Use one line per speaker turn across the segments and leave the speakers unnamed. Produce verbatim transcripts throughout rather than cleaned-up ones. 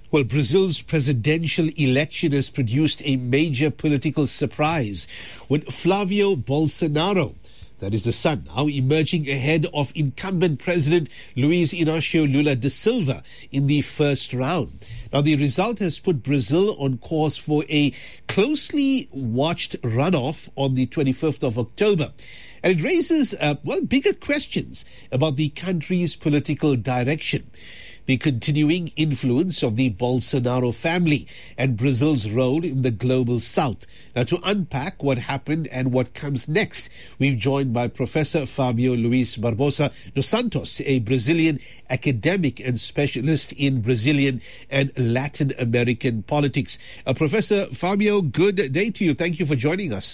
Well, Brazil's presidential election has produced a major political surprise with Flavio Bolsonaro, that is the son, now emerging ahead of incumbent President Luiz Inácio Lula da Silva in the first round. Now, the result has put Brazil on course for a closely watched runoff on the twenty-fifth of October. And it raises, uh, well, bigger questions about the country's political direction. The continuing influence of the Bolsonaro family and Brazil's role in the global south. Now, to unpack what happened and what comes next, we're joined by Professor Fabio Luis Barbosa dos Santos, a Brazilian academic and specialist in Brazilian and Latin American politics. Uh, Professor Fabio, good day to you. Thank you for joining us.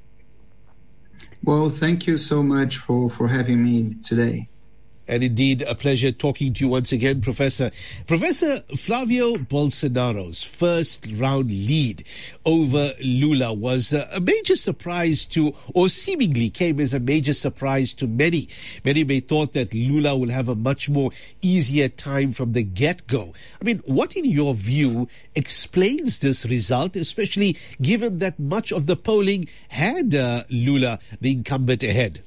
Well, thank you so much for, for having me today.
And indeed, a pleasure talking to you once again, Professor. Professor, Flavio Bolsonaro's first round lead over Lula was a major surprise to, or seemingly came as a major surprise to many. Many may thought that Lula will have a much more easier time from the get-go. I mean, what in your view explains this result, especially given that much of the polling had uh, Lula, the incumbent, ahead?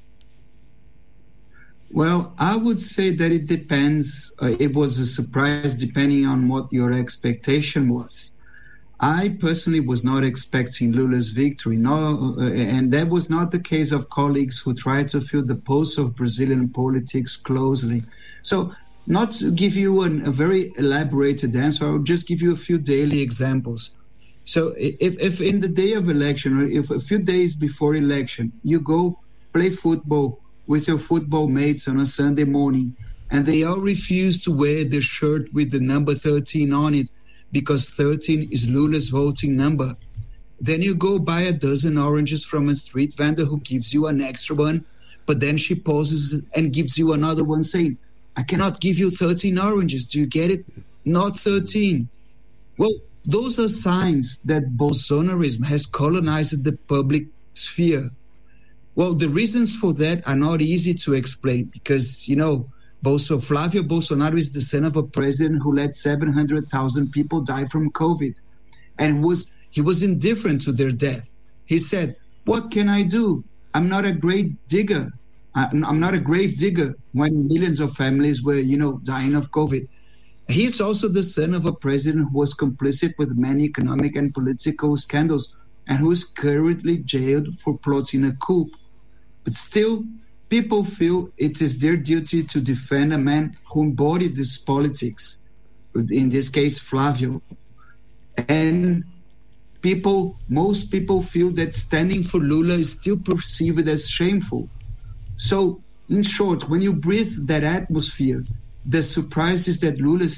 Well, I would say that it depends. Uh, it was a surprise depending on what your expectation was. I personally was not expecting Lula's victory, no, uh, and that was not the case of colleagues who tried to feel the pulse of Brazilian politics closely. So, not to give you an, a very elaborated answer, I'll just give you a few daily examples. So, if, if in the day of election, or if a few days before election, you go play football with your football mates on a Sunday morning, and they all refuse to wear their shirt with the number thirteen on it because thirteen is Lula's voting number. Then you go buy a dozen oranges from a street vendor who gives you an extra one, but then she pauses and gives you another one saying, I cannot give you thirteen oranges. Do you get it? Not thirteen. Well, those are signs that Bolsonarism has colonized the public sphere. Well, the reasons for that are not easy to explain because, you know, Bolso, Flavio Bolsonaro is the son of a president who let seven hundred thousand people die from COVID. And was he was indifferent to their death. He said, what can I do? I'm not a grave digger. I'm not a grave digger when millions of families were, you know, dying of COVID. He's also the son of a president who was complicit with many economic and political scandals and who is currently jailed for plotting a coup. But still, people feel it is their duty to defend a man who embodied this politics, in this case, Flavio. And people, most people feel that standing for Lula is still perceived as shameful. So, in short, when you breathe that atmosphere, the surprise is that Lula